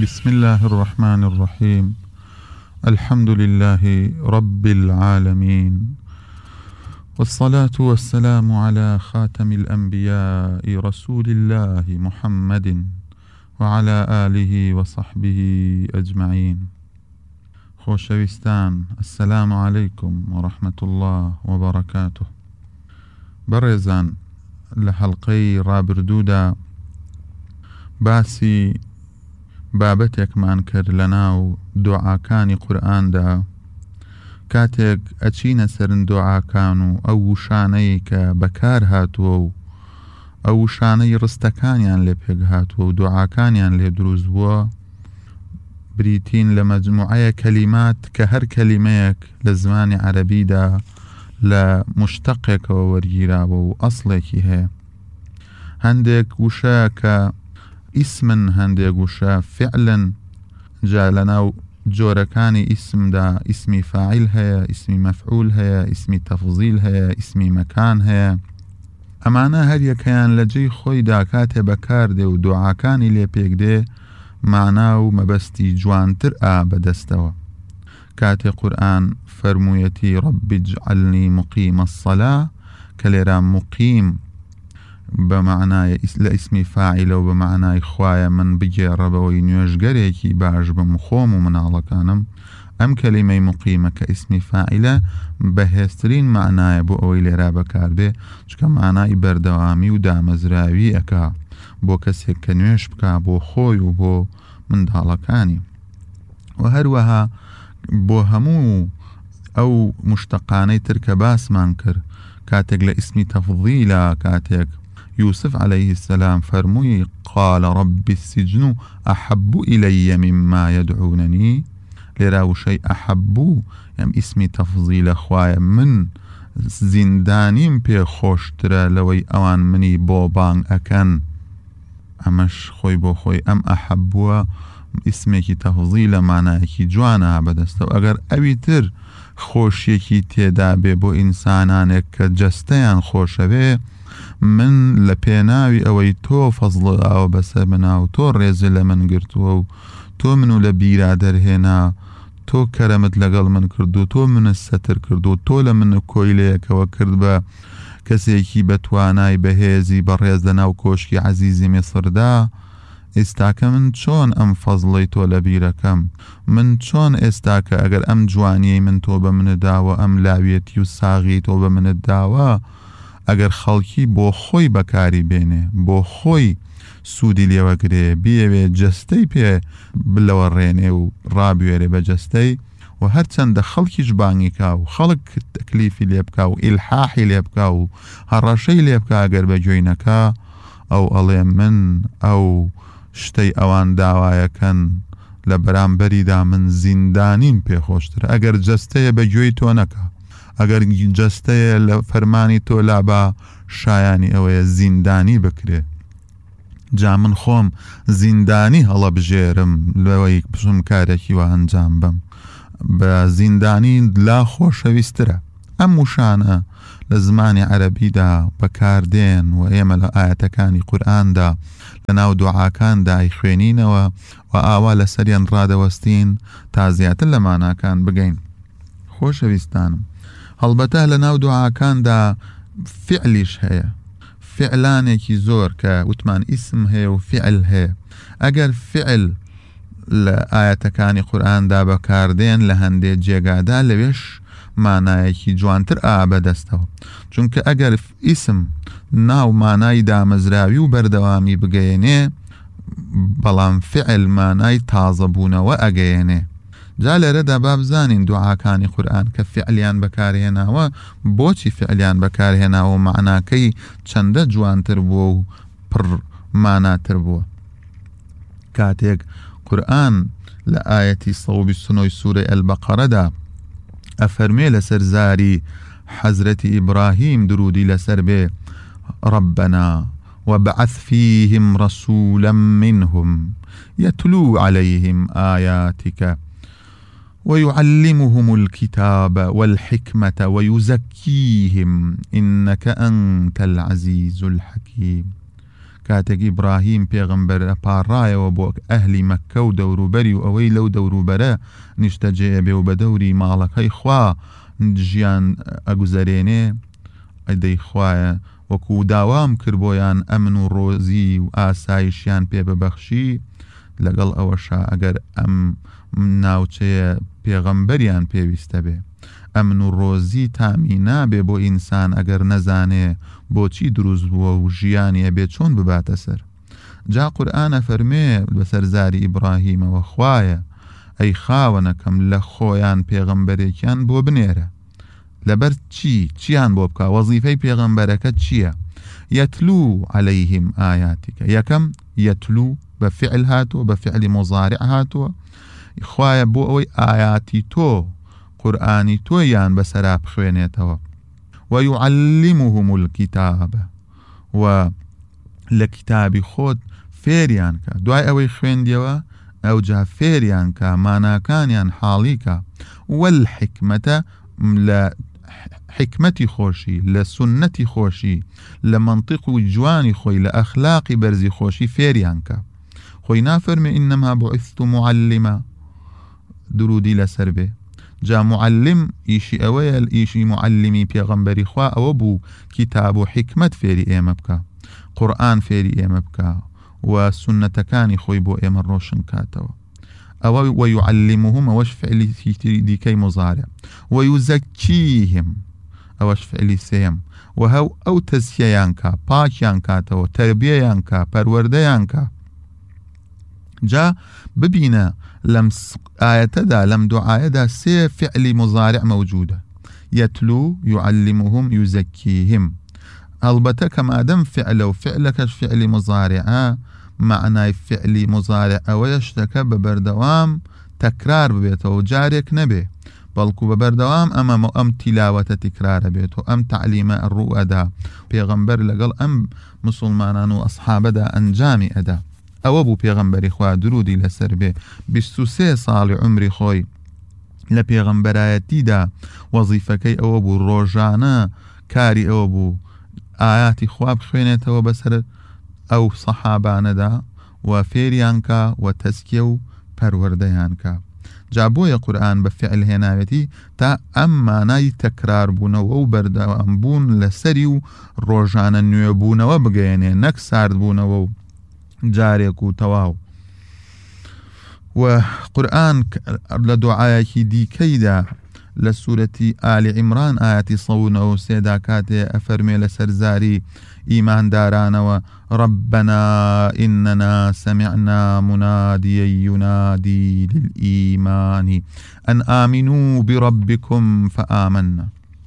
بسم الله الرحمن الرحيم. الحمد لله رب العالمين، والصلاة والسلام على خاتم الأنبياء رسول الله محمد وعلى آله وصحبه أجمعين. خوشويستان، السلام عليكم ورحمة الله وبركاته. برزان لحلقي رابردودا باسی بابەتێکمان کرد لەناو دوعاکانی قورئاندا کاتێک ئەچینە سەرن دوعاکان و ئەو وشانەی کە بەکار هاتووە و ئەو وشانەی ڕستەکانیان لێ پێک هاتووە و دوعاکانیان لێ دروست بووە، بریتین لە مەجموعەیە کەلیمات کە هەر کەلیمەیەک لە زمانی عەرەبیدا لە مشتەقێکەوە وەرگیراوە و ئەسڵێکی هەیە. هەندێک وشە کە ئیسمن، هەندێک وشە فعلن، جا لەناو جۆرەکانی ئیسمدا ئیسمی فاعیل هەیە، ئیسمی مەفعول هەیە، ئیسمی تەفضیل هەیە، ئیسمی مەکان هەیە. ئەمانە هەر یەکەیان لە جێی خۆیدا کاتێ بەکاردێ و دوعاکانی لێ پێک دێ مانا و مەبەستی جوانتر بەدەستەوە. کاتێ قورئان فەرموویەتی ڕەبی اجعلنی مقیم الصەلا کە لێرە مقیم بمعنای اسمی فاعل و بمعنای خوایە من بگێڕەبەوەی نوێژگەرێکی باش بم خۆم و مناڵەکانم، ئەم کەلیمەی مقیمە کە اسمی فاعلە بەهێزترین معنایە بۆ ئەوەی لێرا بەکاربێ، چکە معنای بەردەوامی و دامەزراوی ئەکا بۆ کەسێک کە نوێش بکا بۆ خۆی و بۆ منداڵەکانی. و هەروەها بۆ هەموو ئەو مشتەقانەی تر کە باسمان کرد کاتێک لە اسمی تەفضیلە، کاتێک يوسف عليه السلام فرموي قال رب السجن أحب إلي مما يدعونني، لراو شيء أحبو يعني اسمي تفضيل خوايا من زندانيم بي خوشترا لوي أوان مني بوبان أكن أمش خوي بو خوي أم أحبوا اسمي تفضيل معناكي جوانا بدستو أگر أبيتر خوشيكي تيدا بو إنسانانك جستيان خوشوه من لە پێناوی ئەوەی تۆ فەزڵ ئاوە بەسەر بنا و تۆ ڕێزە لە من گرتووە و تۆ منو لە بیرا دەرهێنا، تۆ کەرەمت لەگەڵ من کرد و تۆ منە سەتر کرد و تۆ لە من کۆیلەیەکەوە کرد بە کەسێکی بەتوانای بەهێزی بەڕێز لەناو کۆشکی عەزیزی میسردا. ئێستاکە من چۆن ئەم فەزڵەی تۆ لە بیرەکەم، من چۆن ئێستاکە ئەگەر ئەم جوانیەی من تۆ بە منت داوە، ئەم لاوێتی و ساغی تۆ بە منت داوە، ئەگەر خەڵکی بۆ خۆی بەکاری بێنێ، بۆ خۆی سوودی لێوەگرێ، بیەوێ جەستەی پێ بلەوەڕێنێ و ڕابوێرێ بە جەستەی و هەرچەندە خەڵکیش بانگی کا و خەڵک تەکلیفی لێ بکا و ئیلحاحی لێ بکا و هەڕەشەی لێ بکا، ئەگەر بەگوێی نەکا ئەو ئەڵێ من ئەو شتەی ئەوان داوایەکەن لە بەرامبەریدا من زیندانیم پێخۆشترە. ئەگەر جەستەیە بەگوێی تۆ نەکا، ئەگەر جەستەیە لە فەرمانی تۆ لابا شایانی ئەوەیە زیندانی بکرێ، جا من خۆم زیندانی هەڵە بژێرم لەوەی بژم کارێکی وە ئەنجام بم، بە زیندانی لا خۆشەویسترە. ئەم وشانە لە زمانی عەرەبیدا بەکاردێن و ئێمە لە ئاەتەکانی قورئاندا لە ناو دوعاکاندا خوێنینەوە و ئاوا لەسەریان ڕادەوەستین تا زیاتر لە ماناکان بگەین. خۆشەویستانم، هەڵبەتە لە ناو دوعاکاندا فعلیش هەیە، فعلانێکی زۆر کە وتمان ئیسم هەیە و فعل هەیە. ئەگەر فعل لە ئاەتەکانی قورئاندا بەکاردێن لە هەندێک جێگادا لەوێش مانایەکی جوانتر بەدەستەوە، چونکە ئەگەر ئیسم ناو مانای دامەزراوی و بەردەوامی بگەیەنێ، بەڵام فعل مانای تازەبوونەوە ئەگەیەنێ. جا لێرەدا با بزانین دوعاکانی قورئان کە فعلیان بەکارهێناوە بۆچی فعلیان بەکارهێناوە و معناکەی چەندە جوانتر بووە و پڕ ماناتر بووە. کاتێک قورئان لە ئاەتی 129 سوورەی ئەلبەقەرەدا ئەفەرمێ لەسەر زاری حەزرەتی ئیبراهیم درودی لەسەر بێ ربنا وابعث فيهم رسولا منهم يتلو عليهم آياتك ويعلمهم الكتاب والحكمة ويزكيهم إنك أنت العزيز الحكيم. کاتێک ئیبراهیم پێغەمبەر پاڕایەوە بۆ ئەهلی مەککە و دەوروبەری و ئەوەی لەو دەوروبەرە نیشتەجێ بێ و بە دەوری ماڵەکەی خوا ژیان ئەگوزەرێنێ ئەدەی خوایە وەکو داوام کرد بۆیان ئەمن و ڕۆزی و ئاسایشیان پێ ببەخشی لەگەڵ ئەوەشا ئەگەر ئەم ناوچەیە پێغەمبەریان پێویستە بێ ئەمن و ڕۆزی تامی نابێ بۆ ئینسان ئەگەر نەزانێ بۆچی دروست بووە و ژیانیە بێ چۆن بباتە سەر جا قورئانە فەرمێ بەسەر زاری ئیبراهیمەوە خوایە ئەی خاوەنەکەم لە خۆیان پێغەمبەرێکیان بۆ بنێرە لەبەر چیان بۆ بکە وەزیفەی پێغەمبەرەکە چییە يتلو عليهم آياتك یەکەم يتلو بفعل هاتو بفعل مضارع هاتو خوایە بۆ ئەوەی ئاياتی تۆ قورئانی تۆیان بەسەرا بخوێنێتەوە ويعلمهم الكتاب و لە کتابی خۆت فێریان کە دوای ئەوەی خوێندیەوە ئەو جا فێریان کە ماناکانیان حاڵی کە والحکمەتە لە حکمەتی خۆشی لە سنەتی خۆشی لە منطق و جوانی خۆی لە ئەخلاقی بەرزی خۆشی فێریان کە خۆی نافەرمێ ئینەما بوعثت معلما درودی لەسەر بێ جا معلم ئیشی ئەوەیە ئیشی معلمی پێغەمبەری خوا ئەوە بوو کتاب و حکمت فێری ئێمە بکە قورئان فێری ئێمە بکە و سنەتەکانی خۆی بۆ ئێمە ڕۆشن کاتەوە ئەوە ويعلمهم ئەوەش فعلی دیکەی مضارع ويزكيهم ئەوەش فعلی سێم و هەو ئەو تەزکیەیان کە پاکیان کاتەوە تەربیەیان کە پەروەردەیان کە جا ببینە لەم ئاەتەدا لەم دوعاەدا سێ فعلی مضارع موجودة يتلو يعلمهم يزكيهم البته كمادم فعل وفعلك فعل مضارع معنى فعل مضارع اويشتك ببردوام تكرار ببيته وجارك نبي بلكو ببردوام ام تلاوة تكرار بيته ام تعليم الرؤى پیغمبر لقل ام مسلمانان واصحاب دا انجامي ادا او ابو پیغمبری خواه درودی لسر بي 23 سال عمري خوي لپیغمبرایتی دا وظیفەکەی ئەوە بوو ڕۆژانە کاری ئەوە بوو ئاياتی خوا بخوێنێتەوە بەسەر ئەو سەحابانەدا و فێریان کە و تەزکیە و پەروەردەیان کە جا بۆیە قورئان بە فعل هێناوێتی تا ئەم مانای تەکرار بوونەوە و بەردەوام بوون لەسەری و ڕۆژانە نوێبوونەوە بگەێنێ نەک سارد بوونەوە و جارێک و تەواو و قورآن لدعايكي دي كيدا لسورة آل عمران آياتي صونة وسيدا كاتي أفرمي لسرزاري إيمان دارانا ربنا إننا سمعنا مناديا ينادي للإيمان أن آمنوا بربكم فآمنا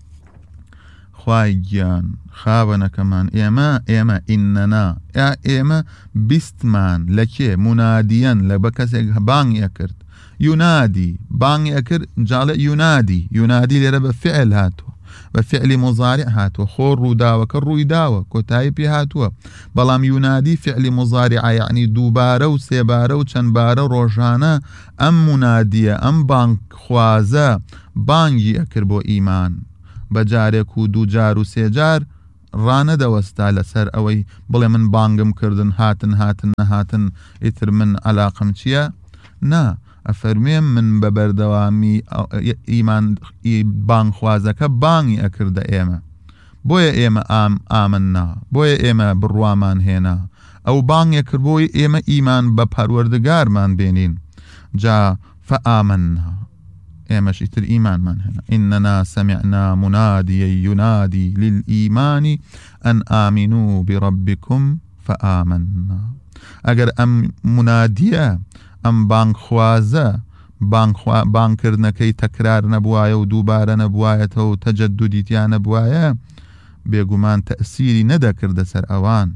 خوايجان خاونا كمان إيما إننا إيما بستمان لكي مناديا لبكسك بان يكرت ينادي بان يكر جال ينادي لرب فعل هاتو بفعل مضارع هاتو خور روداوة كالرويداوة كتايبي هاتو بلام ينادي فعل مضارع يعني دوبارة وسيبارة وچنبارة روشانة أم منادية أم بان خوازة بانجي أكر بو إيمان بجارێک و دوو جار و سێ جار ڕانەدەوەستا لەسەر ئەوەی بڵێ من بانگم کردن هاتن نەهاتن ئیتر من عەلاقەم چییە؟ نا ئەفەرمێم من بە بەردەوامی ئیمان بانگخوازەکە بانگی ئەکردە ئێمە بۆیە ئێمە ئامننا بۆیە ئێمە بڕوامان هێنا ئەو بانگێ کرد بۆی ئێمە ئیمان بە پەروەردگارمان بێنین جا فآمنا إيماش إتر إيمان من هنا إننا سمعنا مناديا ينادي للإيمان أن آمنوا بربكم فآمنا أجر أم منادية أم بانك خوازة بانك كردنكي تكرار نبوايا ودوبار نبوايا وتجددي تيا نبوايا بيقومان تأثيري ندا كرد سر أوان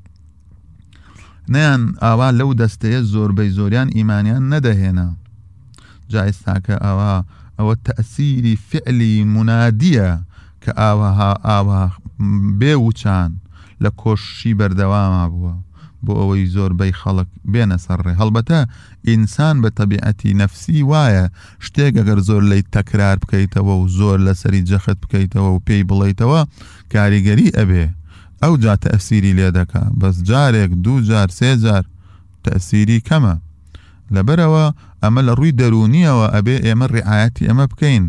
نيان آوان لو دستي زور بيزوريان إيمانيان ندا هنا جايستاك أو التأثير فعلي منادية كآوها بيوچان لكوشي بردوام أبوا بو أوي زور بي خلق بين سره هلبتا إنسان بطبيعتي نفسي وايا شتيك اگر زور لي تكرار بكيتوا وزور لسري جخت بكيتوا وبي بليتوا كاريگري أبي ئەو جا تەئسیری لێ دەکا بەس جارێک دوو جار سێ جار تەئسیری کەمە لەبەرەوە ئەمە لە ڕووی دەرونیەوە ئەبێ ئێمە ڕعایەتی ئەمە بکەین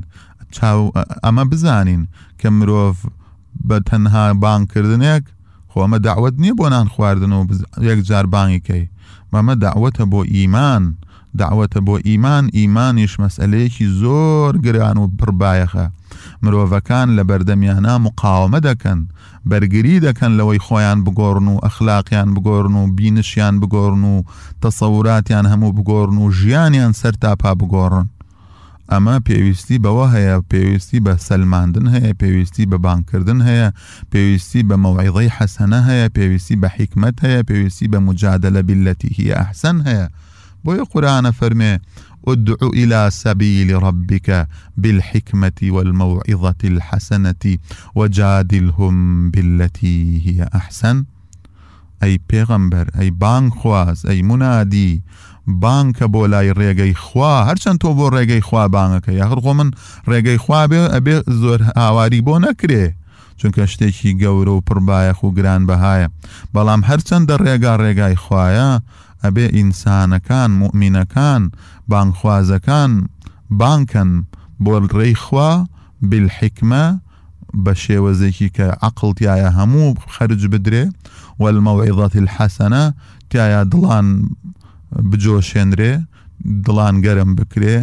ئەمە بزانین کە مرۆڤ بە تەنها بانگکردنێک خۆ ئەمە داوەت نییە بۆ نان خواردن و یەک جار بانگیکەی مەمە داوەتە بۆ ئیمان دعوەتە بۆ ئیمان ئیمانیش مەسئلەیەکی زۆر گران و پڕبایەخە مرۆڤەکان لە بەردەمیانە مقاومە دەکەن بەرگری دەکەن لەوەی خۆیان بگۆڕن و ئەخلاقیان بگۆڕن و بینشیان بگۆڕن و تەسەوراتیان هەموو بگۆڕن و ژیانیان سەر تاپا بگۆڕن ئەمە پێویستی بەوە هەیە پێویستی بە سەلماندن هەیە پێویستی بە بانگکردن هەیە پێویستی بە مەوعیزەی حەسەنە هەیە پێویستی بە حیکمەت هەیە پێویستی بە مجادلە باللەتی هی ئەحسەن هەیە بۆیە قورآنە فەرمێ ادع إلى سبيل ربك بالحكمة والموعظة الحسنة وجادلهم بالتي هي أحسن أي پیغمبر أي بانگ خواز أي منادي بانگ بولاي ريگي خوا هرچند تو بو ريگي خوا بانگ که آخر خو من ريگي خوا أبي زور هاواري بو نكري چونکە شتێکی گەورە و پڕبایەخ و گران بەهایە بەڵام هەرچەندە ڕێگای خوایە ئەبێ ئینسانەکان مومینەکان بانگخوازەکان بانکەن بۆ ڕێی خوا بالحکمە بە شێوەزێکی کە عەقڵ تایە هەموو خەرج بدرێ والمەوعیزەتی الحەسەنە تایە دڵان بجۆشێنرێ دڵان گەرم بکرێ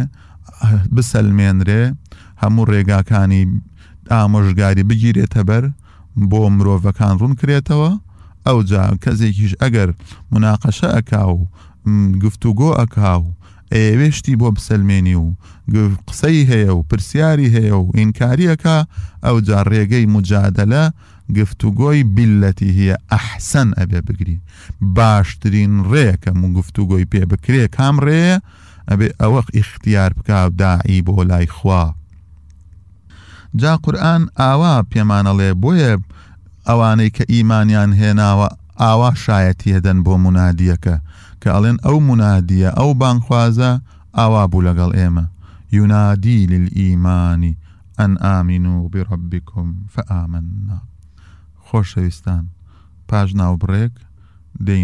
بسەلمێنرێ هەموو ڕێگاکانی ئامۆژگاری بگیرێتە بەر بۆ مرۆڤەکان ڕوون کرێتەوە ئەو جا کەسێکیش ئەگەر مناقەشە ئەکا و گفتوگۆ ئەکا و ئێوێشتی بۆ بسەلمێنی و قسەی هەیە و پرسیاری هەیە و ئینکاریەکە ئەو جا ڕێگەی مجادلە گفتوگۆی بیلەتی هەیە ئەحسەن ئەبێ بگری باشترین ڕێکەم و گفتوگۆی پێ بکرێ کام ڕێ ئەبێ ئەوە ئیختیار بکا و داعی بۆ لای خوا جا قورآن ئاوا پێمانەڵێ بۆیە ئەوانەی کە ئیمانیان هێناوە ئاوا شایەتی هەدەن بۆ منادیەکە کە ئەڵێن ئەو منادیە ئەو بانگخوازە ئاوا بوو لەگەڵ ئێمە ينادي للإيمان أن آمنوا بربكم فآمنا خۆشەویستان پاش ناوبڕێک دەین